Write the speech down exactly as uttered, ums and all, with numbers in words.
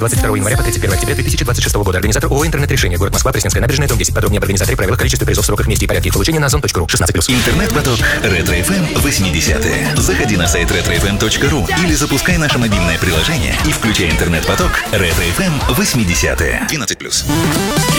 двадцать второго января по тридцать первое октября две тысячи двадцать шестого года. Организатор ООО «Интернет-решение». Город Москва, Пресненская набережная, дом десять. Подробнее об организаторе, правилах, количестве призов, сроках, месте и порядке их получения на озон точка ру. шестнадцать плюс. Интернет-поток Ретро-эф эм восьмидесятые. Заходи на сайт ретро эф эм точка ру или запускай наше мобильное приложение и включай интернет-поток Ретро-эф эм восьмидесятые. двенадцать плюс.